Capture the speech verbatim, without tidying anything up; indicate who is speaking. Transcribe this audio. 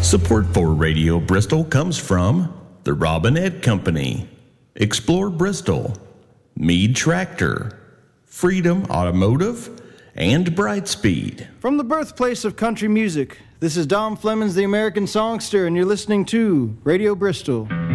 Speaker 1: Support for Radio Bristol comes from the Robinette Company, Explore Bristol, Mead Tractor, Freedom Automotive, and Brightspeed.
Speaker 2: From the birthplace of country music, this is Dom Flemons, the American Songster, and you're listening to Radio Bristol.